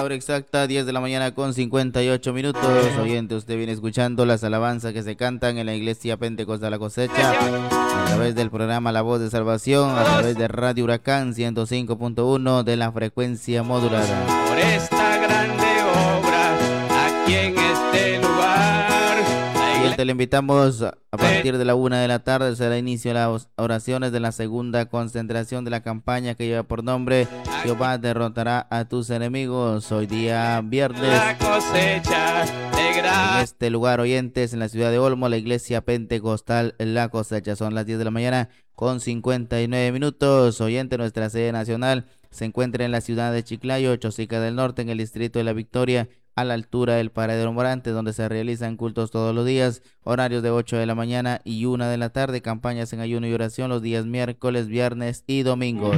hora exacta, 10 de la mañana con 58 minutos. Oyente, usted viene escuchando las alabanzas que se cantan en la Iglesia Pentecostal La Cosecha a través del programa La Voz de Salvación, a través de Radio Huracán 105.1 de la frecuencia modulada. Por esta grande obra, aquí en este lugar. Oyente, le invitamos a partir de la 1 de la tarde, será inicio de las oraciones de la segunda concentración de la campaña que lleva por nombre Jehová derrotará a tus enemigos. Hoy día viernes, La cosecha de en este lugar, oyentes, en la ciudad de Olmo, la Iglesia Pentecostal La Cosecha. Son las 10 de la mañana con 59 minutos. Oyente, nuestra sede nacional se encuentra en la ciudad de Chiclayo, Chosica del Norte, en el distrito de La Victoria, a la altura del Paradero Morante, donde se realizan cultos todos los días, horarios de 8 de la mañana y 1 de la tarde, campañas en ayuno y oración los días miércoles, viernes y domingos.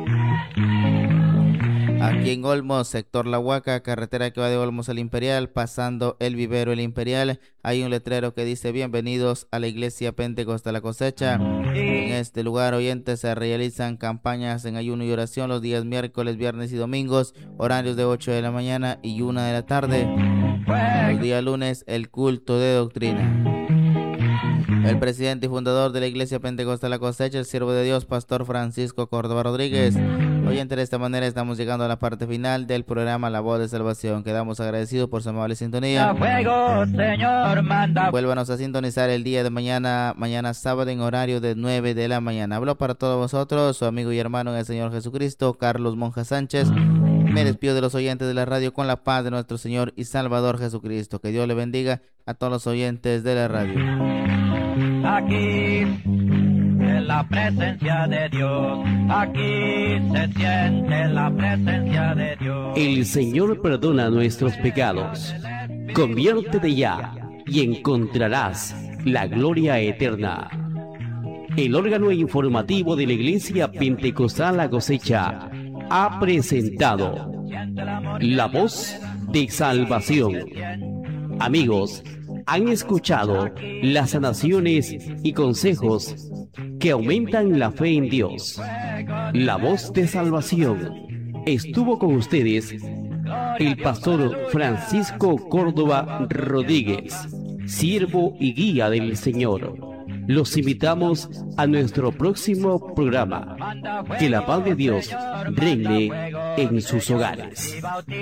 Aquí en Olmos, sector La Huaca, carretera que va de Olmos al Imperial, pasando el vivero El Imperial, hay un letrero que dice: bienvenidos a la Iglesia Pentecostal La Cosecha. En este lugar, oyentes, se realizan campañas en ayuno y oración los días miércoles, viernes y domingos, horarios de 8 de la mañana y 1 de la tarde. El día lunes, el culto de doctrina. El presidente y fundador de la Iglesia Pentecostal La Cosecha, el siervo de Dios, Pastor Francisco Córdoba Rodríguez. Oyente, de esta manera estamos llegando a la parte final del programa La Voz de Salvación. Quedamos agradecidos por su amable sintonía. Vuélvanos a sintonizar el día de mañana sábado en horario de 9 de la mañana. Habló para todos vosotros su amigo y hermano en el Señor Jesucristo, Carlos Monja Sánchez. Me despido de los oyentes de la radio con la paz de nuestro Señor y Salvador Jesucristo. Que Dios le bendiga a todos los oyentes de la radio. Aquí, en la presencia de Dios, aquí se siente la presencia de Dios. El Señor perdona nuestros pecados. Conviértete ya y encontrarás la gloria eterna. El órgano informativo de la Iglesia Pentecostal La Cosecha ha presentado La Voz de Salvación. Amigos, han escuchado las sanaciones y consejos que aumentan la fe en Dios. La Voz de Salvación. Estuvo con ustedes el pastor Francisco Córdoba Rodríguez, siervo y guía del Señor. Los invitamos a nuestro próximo programa. Que la paz de Dios reine en sus hogares.